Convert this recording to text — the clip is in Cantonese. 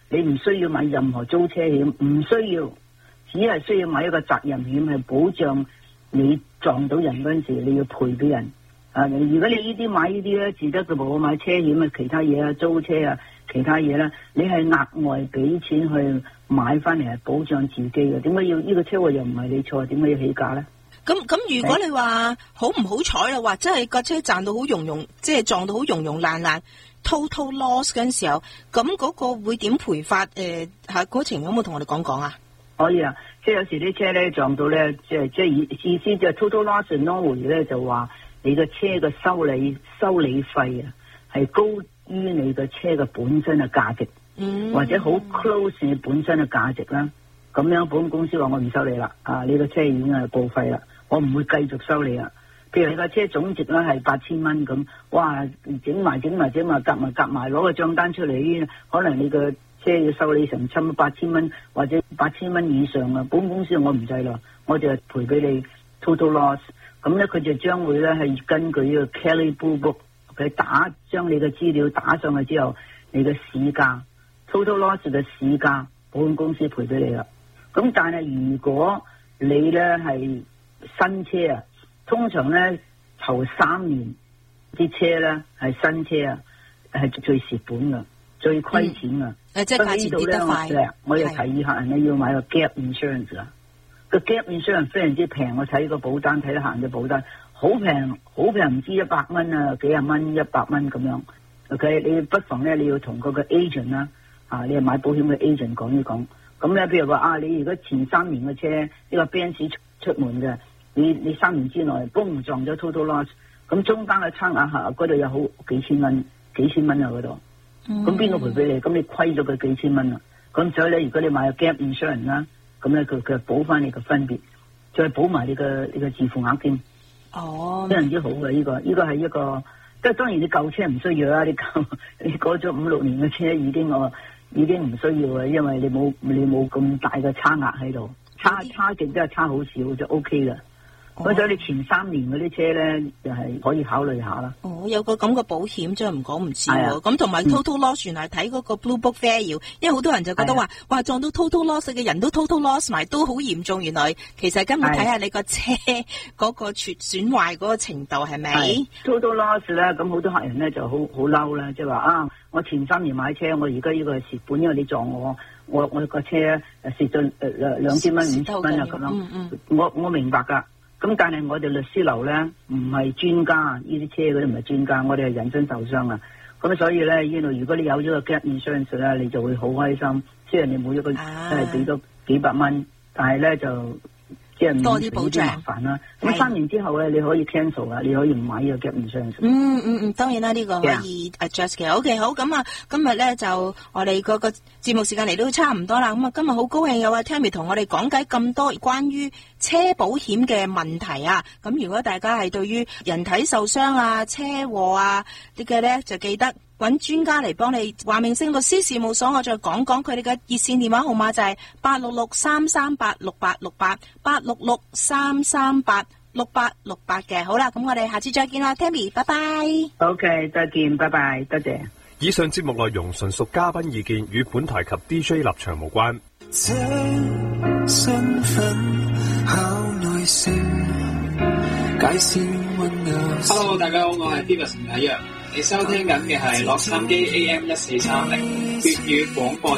你唔需要買任何租車險，唔需要，只係需要買一個責任險，係保障你撞到人嗰陣時你要賠俾人。如果你呢啲買呢啲咧，自得嘅冇買車險啊，其他嘢啊，租車啊，其他嘢咧，你係額外俾錢去買翻嚟係保障自己嘅。點解要呢個車禍又唔係你錯？點解要起價咧？ 咁如果你話好唔好彩啦，話真係個車撞到好溶，即係撞到好溶爛 total loss 嗰陣時候，咁嗰個會點賠法？嗰程有冇同我哋講啊？可以啊，即係有時啲車咧撞到咧，即係意思即係 total loss normally 咧就話你個車嘅修理費啊係高於你個車嘅本身嘅價值，或者好 close 你本身嘅價值啦。咁樣保險公司話我唔收你啦，你個車已經係報廢啦，我唔會繼續收你啦。譬如你架車總值咧係8000蚊咁，哇，整埋夾埋攞個賬單出嚟，可能你個車要收你成差唔多8000蚊或者8000蚊以上啊！保險公司我唔制啦，我就賠俾你 total loss。咁咧佢就將會咧係根據呢個 Kelley Blue Book 佢將你嘅資料打上去之後，你嘅市價 total loss 嘅市價，保險公司賠俾你啦。咁但係如果你咧係新車啊，通常咧頭3年啲車咧係新車啊，係最蝕本噶，最虧錢噶。即係價錢跌得快。我又提議客人咧要買個 gap insurance 啦。個 gap insurance 非常之平，我睇個保單睇得客人嘅保單好平，唔知100蚊啊，幾廿蚊100蚊咁樣。OK， 你不妨咧你要同嗰個 agent 啦，你係買保險嘅 agent 講一講。咁咧譬如話你如果前3年嘅車呢個 Benz 出門嘅，你3年之內嘣撞咗 total loss， 咁中間嘅差額嗰度有好幾千蚊啊嗰度。咁邊個賠俾你？咁你虧咗佢幾千蚊啊？咁所以咧，如果你買個 gap insurance 啦，咁咧佢補翻你個分別，再補埋你個自付額添。非常之好嘅呢個係一個，即係當然你舊車唔需要啦，你過咗5-6年嘅車已經唔需要啦，因為你冇咁大嘅差額喺度，差極都係差好少就 OK 啦。所以你前3年嗰啲車咧，就係可以考慮下啦。有個咁嘅保險真係唔講唔知喎。咁同埋 total loss 原來睇嗰個 blue book value，因為好多人就覺得話撞到 total loss 嘅人都 total loss 埋都好嚴重，原來其實根本睇下你個車嗰個損壞嗰個程度係咪 ？total loss 咧，咁好多客人咧就好嬲啦，即係話我前3年買車，我而家呢個係蝕本，因為你撞我個車蝕咗2000蚊5000蚊啊咁樣。我明白㗎。咁但係我哋律師樓咧唔係專家，呢啲車嗰啲唔係專家，我哋係人身受傷啊。咁所以咧呢度如果你有咗個 gap insurance 咧，你就會好開心。雖然你每一個月都係俾多幾百蚊，但係咧就即係多啲保障麻煩啦。咁3年之後咧，你可以 cancel 啊，你可以唔買呢個 gap insurance。當然啦，呢個可以 adjust 嘅。OK， 好，咁啊，今日咧就我哋個節目時間嚟到差唔多啦。咁啊，今日好高興有阿 Tammy 同我哋講解咁多關於車保險嘅問題啊。咁如果大家係對於人體受傷啊、車禍啊呢個咧，就記得揾專家嚟幫你。華明勝律師事務所，我再講佢哋嘅熱線電話號碼就係866-338-6868，866-338-6868嘅。好啦，咁我哋下次再見啦 ，Tammy， 拜拜。OK， 再見，拜拜，多謝。 以上節目內容純屬嘉賓意見，與本台及 DJ 立場無關。身份考耐性介紹Hello， 大家好，我係 Beavis 吳啟陽，你收聽緊嘅係洛杉磯 AM1430粵語廣播。